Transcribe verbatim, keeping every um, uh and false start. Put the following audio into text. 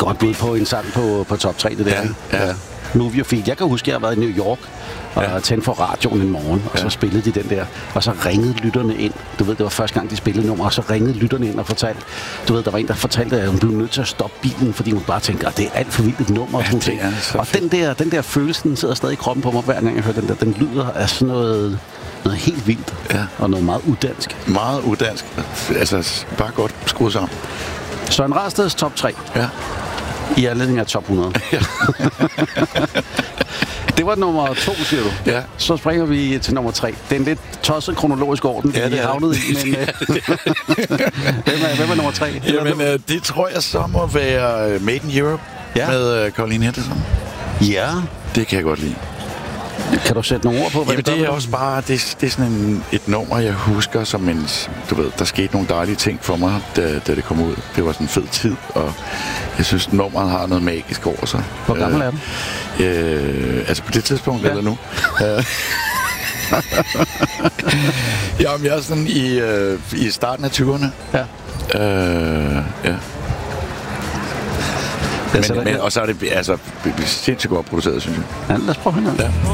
godt bud på en sang på, på top tre, det der. Ja, ja. Move Your Feet. Jeg kan huske, at jeg har været i New York og ja. tændt for radioen en morgen, og ja. så spillede de den der, og så ringede lytterne ind. Du ved, det var første gang, de spillede nummer, og så ringede lytterne ind og fortalte, du ved, der var en, der fortalte, at hun blev nødt til at stoppe bilen, fordi hun bare tænkte, at det er alt for vildt et nummer. Ja, og sådan og og den der, den der følelse, den sidder stadig i kroppen på mig, hver gang jeg hører den der. Den lyder af sådan noget, noget helt vildt, ja. og noget meget udansk. Meget udansk. Altså, bare godt skruet sammen. Søren Rasteds top tre. Ja. I anledning af top hundrede. Ja. Det var nummer to, siger du. Ja. Så springer vi til nummer tre. Det er en lidt tosset kronologisk orden, ja, vi havnet i, men... ja, hvem, er, hvem er nummer tre? Jamen, øh, det tror jeg så må være Made in Europe ja. med uh, Colleen Henderson. Ja. Det kan jeg godt lide. Kan du sætte nogle ord på, hvad Jamen, det, det er også bare, det, det er sådan en, et nummer, jeg husker som en, du ved, der skete nogle dejlige ting for mig, da, da det kom ud. Det var sådan en fed tid, og jeg synes, nummeret har noget magisk over sig. Hvor gammel er du? Øh, altså på det tidspunkt, ja. eller nu? Jamen, jeg er sådan i, øh, i starten af tyverne. Ja. Øh, ja. Men, men, og så er det altså sindssygt godt produceret, synes jeg. Ja, lad os prøve at høre. Ja.